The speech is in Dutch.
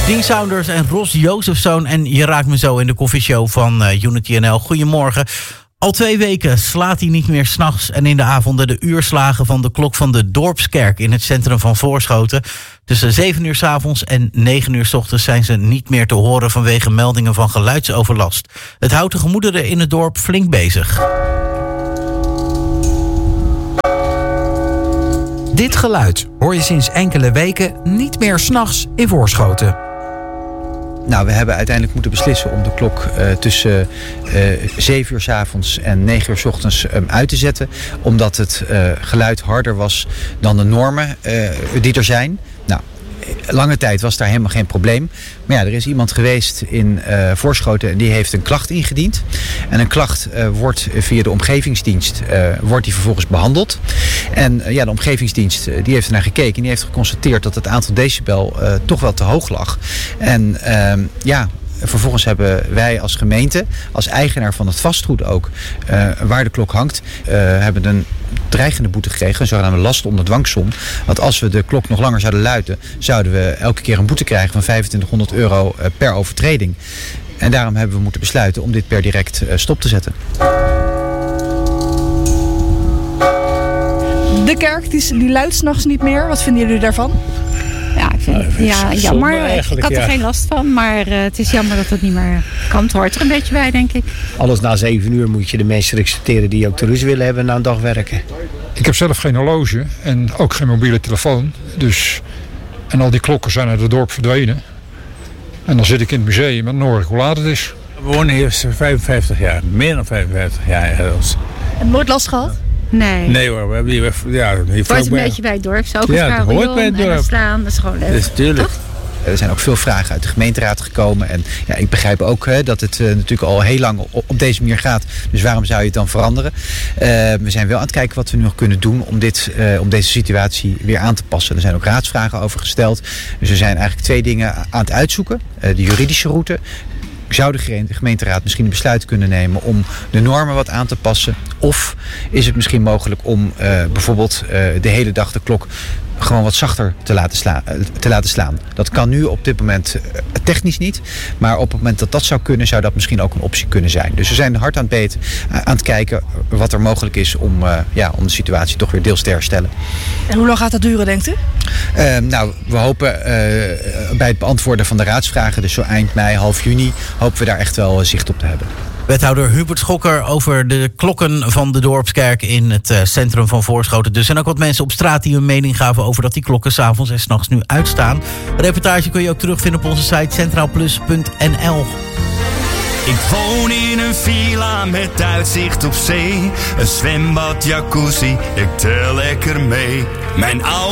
Dean Saunders en Ros Josephson en Je raakt me zo in de koffieshow van Unity NL. Goedemorgen. Al 2 weken slaat hij niet meer 's nachts en in de avonden de uurslagen van de klok van de Dorpskerk in het centrum van Voorschoten. Tussen 7 uur 's avonds en 9 uur 's ochtends zijn ze niet meer te horen vanwege meldingen van geluidsoverlast. Het houdt de gemoederen in het dorp flink bezig. Dit geluid hoor je sinds enkele weken niet meer 's nachts in Voorschoten. Nou, we hebben uiteindelijk moeten beslissen om de klok tussen 7 uur 's avonds en 9 uur 's ochtends uit te zetten. Omdat het geluid harder was dan de normen die er zijn. Nou, lange tijd was daar helemaal geen probleem. Maar ja, er is iemand geweest in Voorschoten en die heeft een klacht ingediend. En een klacht wordt via de omgevingsdienst wordt die vervolgens behandeld. En de omgevingsdienst die heeft ernaar gekeken en die heeft geconstateerd dat het aantal decibel toch wel te hoog lag. En vervolgens hebben wij als gemeente, als eigenaar van het vastgoed ook, waar de klok hangt, hebben een dreigende boete gekregen, een zogenaamde last onder dwangsom. Want als we de klok nog langer zouden luiden, zouden we elke keer een boete krijgen van €2500 per overtreding. En daarom hebben we moeten besluiten om dit per direct stop te zetten. De kerk die luidt 's nachts niet meer. Wat vinden jullie daarvan? Ja, ik vind het jammer. Ik had er geen last van, maar het is jammer dat het niet meer kan. Het hoort er een beetje bij, denk ik. Alles na 7 uur moet je de mensen respecteren die ook de rust willen hebben na een dag werken. Ik heb zelf geen horloge en ook geen mobiele telefoon. En al die klokken zijn uit het dorp verdwenen. En dan zit ik in het museum en dan hoor ik hoe laat het is. We wonen hier 55 jaar, meer dan 55 jaar inmiddels. Heb je nooit last gehad? Nee. Nee hoor, we hebben hier het hoort een beetje bij het dorp. Zo ook het hoort bij het dorp. En slaan, dat is gewoon leuk. Dus tuurlijk. Toch? Er zijn ook veel vragen uit de gemeenteraad gekomen. En ja, ik begrijp ook dat het natuurlijk al heel lang op deze manier gaat. Dus waarom zou je het dan veranderen? We zijn wel aan het kijken wat we nu nog kunnen doen om deze situatie weer aan te passen. Er zijn ook raadsvragen over gesteld. Dus we zijn eigenlijk 2 dingen aan het uitzoeken. De juridische route. Zou de gemeenteraad misschien een besluit kunnen nemen om de normen wat aan te passen? Of is het misschien mogelijk om bijvoorbeeld de hele dag de klok gewoon wat zachter te laten slaan? Dat kan nu op dit moment technisch niet. Maar op het moment dat dat zou kunnen, zou dat misschien ook een optie kunnen zijn. Dus we zijn hard aan het kijken wat er mogelijk is om de situatie toch weer deels te herstellen. En hoe lang gaat dat duren, denkt u? We hopen bij het beantwoorden van de raadsvragen, dus zo eind mei, half juni, hopen we daar echt wel zicht op te hebben. Wethouder Hubert Schokker over de klokken van de Dorpskerk in het centrum van Voorschoten. Dus zijn ook wat mensen op straat die hun mening gaven over dat die klokken 's avonds en 's nachts nu uitstaan. De reportage kun je ook terugvinden op onze site centraalplus.nl. Ik woon in een villa met uitzicht op zee. Een zwembad, jacuzzi, ik tel lekker mee. Mijn